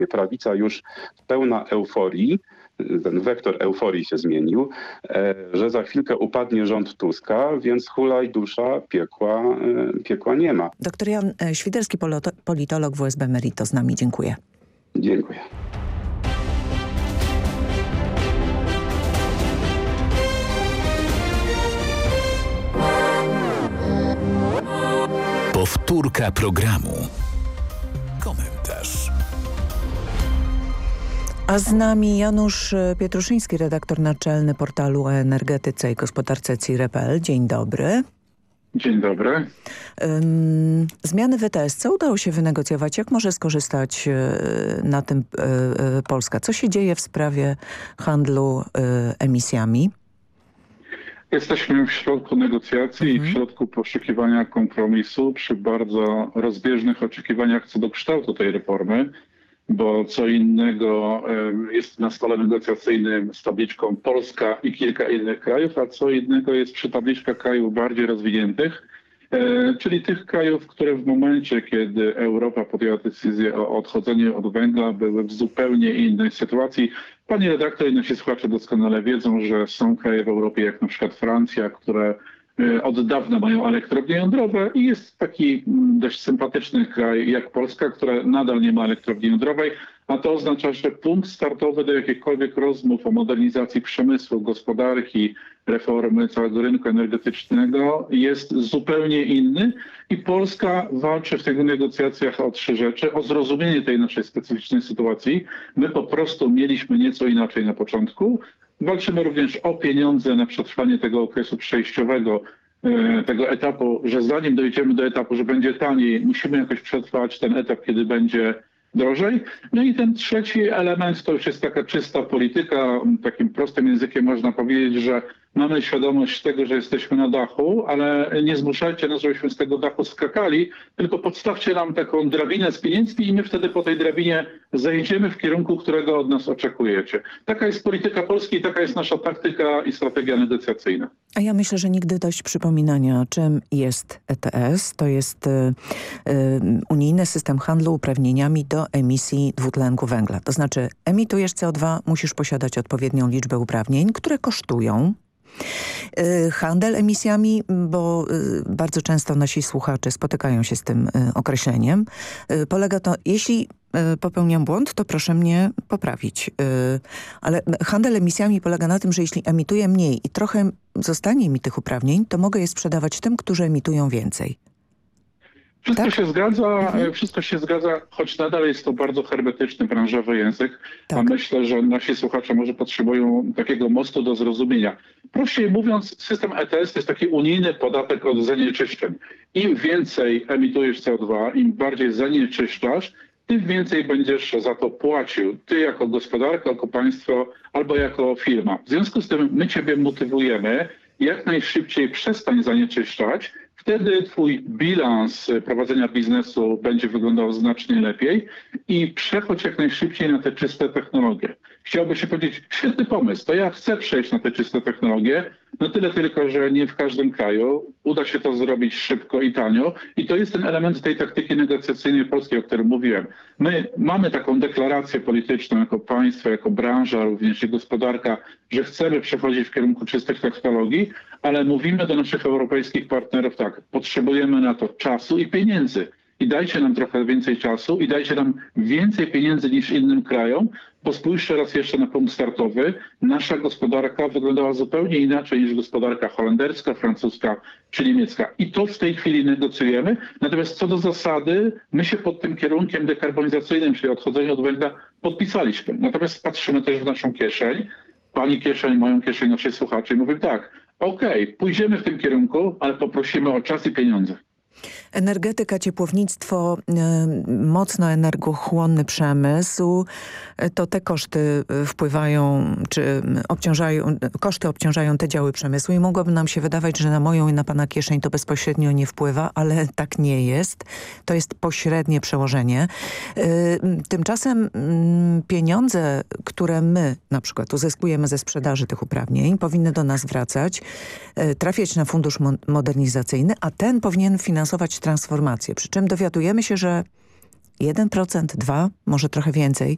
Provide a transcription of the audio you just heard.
prawica już pełna euforii, ten wektor euforii się zmienił, że za chwilkę upadnie rząd Tuska, więc hulaj dusza, piekła nie ma. Doktor Jan Świderski, politolog WSB Merito z nami. Dziękuję. Dziękuję. Powtórka programu. Komentarz. A z nami Janusz Pietruszyński, redaktor naczelny portalu o energetyce i gospodarce CIRE.pl. Dzień dobry. Dzień dobry. Zmiany w ETS. Co udało się wynegocjować? Jak może skorzystać na tym Polska? Co się dzieje w sprawie handlu emisjami? Jesteśmy w środku negocjacji i w środku poszukiwania kompromisu przy bardzo rozbieżnych oczekiwaniach co do kształtu tej reformy, bo co innego jest na stole negocjacyjnym z tabliczką Polska i kilka innych krajów, a co innego jest przy tabliczkach krajów bardziej rozwiniętych, czyli tych krajów, które w momencie, kiedy Europa podjęła decyzję o odchodzeniu od węgla, były w zupełnie innej sytuacji. Pani redaktor i nasi słuchacze doskonale wiedzą, że są kraje w Europie, jak na przykład Francja, które od dawna mają elektrownie jądrowe i jest taki dość sympatyczny kraj jak Polska, która nadal nie ma elektrowni jądrowej, a to oznacza, że punkt startowy do jakichkolwiek rozmów o modernizacji przemysłu, gospodarki, reformy całego rynku energetycznego jest zupełnie inny i Polska walczy w tych negocjacjach o trzy rzeczy. O zrozumienie tej naszej specyficznej sytuacji. My po prostu mieliśmy nieco inaczej na początku. Walczymy również o pieniądze na przetrwanie tego okresu przejściowego, tego etapu, że zanim dojdziemy do etapu, że będzie taniej, musimy jakoś przetrwać ten etap, kiedy będzie drożej. No i ten trzeci element to już jest taka czysta polityka. Takim prostym językiem można powiedzieć, że mamy świadomość tego, że jesteśmy na dachu, ale nie zmuszajcie nas, żebyśmy z tego dachu skakali, tylko podstawcie nam taką drabinę z pieniędzmi i my wtedy po tej drabinie zejdziemy w kierunku, którego od nas oczekujecie. Taka jest polityka Polski i taka jest nasza taktyka i strategia negocjacyjna. A ja myślę, że nigdy dość przypominania, czym jest ETS. To jest unijny system handlu uprawnieniami do emisji dwutlenku węgla. To znaczy emitujesz CO2, musisz posiadać odpowiednią liczbę uprawnień, które kosztują. Handel emisjami, bo bardzo często nasi słuchacze spotykają się z tym określeniem. Polega to, jeśli popełniam błąd, to proszę mnie poprawić. Ale handel emisjami polega na tym, że jeśli emituję mniej i trochę zostanie mi tych uprawnień, to mogę je sprzedawać tym, którzy emitują więcej. Wszystko Tak? się zgadza, wszystko się zgadza, choć nadal jest to bardzo hermetyczny, branżowy język, Tak. a myślę, że nasi słuchacze może potrzebują takiego mostu do zrozumienia. Prościej mówiąc, system ETS to jest taki unijny podatek od zanieczyszczeń. Im więcej emitujesz CO2, im bardziej zanieczyszczasz, tym więcej będziesz za to płacił. Ty jako gospodarka, jako państwo albo jako firma. W związku z tym my ciebie motywujemy, jak najszybciej przestań zanieczyszczać. Wtedy twój bilans prowadzenia biznesu będzie wyglądał znacznie lepiej i przechodź jak najszybciej na te czyste technologie. Chciałby się powiedzieć, świetny pomysł, to ja chcę przejść na te czyste technologie, no tyle tylko, że nie w każdym kraju uda się to zrobić szybko i tanio i to jest ten element tej taktyki negocjacyjnej polskiej, o którym mówiłem. My mamy taką deklarację polityczną jako państwo, jako branża, również i gospodarka, że chcemy przechodzić w kierunku czystych technologii, ale mówimy do naszych europejskich partnerów tak, potrzebujemy na to czasu i pieniędzy. I dajcie nam trochę więcej czasu i dajcie nam więcej pieniędzy niż innym krajom, bo spójrzcie raz jeszcze na punkt startowy. Nasza gospodarka wyglądała zupełnie inaczej niż gospodarka holenderska, francuska czy niemiecka. I to w tej chwili negocjujemy. Natomiast co do zasady, my się pod tym kierunkiem dekarbonizacyjnym, czyli odchodzenia od węgla, podpisaliśmy. Natomiast patrzymy też w naszą kieszeń, pani kieszeń, moją kieszeń, naszych słuchaczy i mówimy tak, okej, pójdziemy w tym kierunku, ale poprosimy o czas i pieniądze. Energetyka, ciepłownictwo, mocno energochłonny przemysł, to te koszty wpływają, czy koszty obciążają te działy przemysłu i mogłoby nam się wydawać, że na moją i na pana kieszeń to bezpośrednio nie wpływa, ale tak nie jest. To jest pośrednie przełożenie. Tymczasem pieniądze, które my na przykład uzyskujemy ze sprzedaży tych uprawnień, powinny do nas wracać, trafiać na fundusz modernizacyjny, a ten powinien finansować transformację. Przy czym dowiadujemy się, że 1%, 2%, może trochę więcej